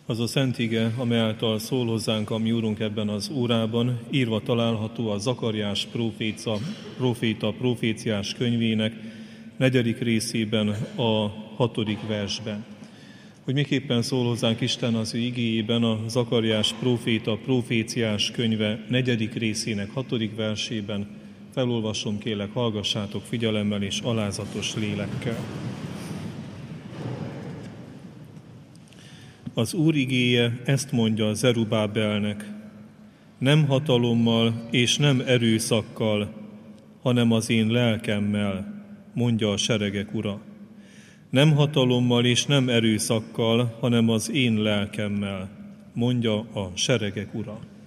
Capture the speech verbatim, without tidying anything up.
Az a szent ige, amely által szól hozzánk a mi Úrunk ebben az órában, írva található a Zakariás próféta, próféta proféciás könyvének negyedik részében, a hatodik versben. Hogy miképpen szól hozzánk Isten az ő igéjében, a Zakariás próféta proféciás könyve negyedik részének hatodik versében, felolvasom, kérlek, hallgassátok figyelemmel és alázatos lélekkel. Az Úr igéje ezt mondja Zerubábelnek: nem hatalommal és nem erőszakkal, hanem az én lelkemmel, mondja a seregek Ura. Nem hatalommal és nem erőszakkal, hanem az én lelkemmel, mondja a seregek Ura.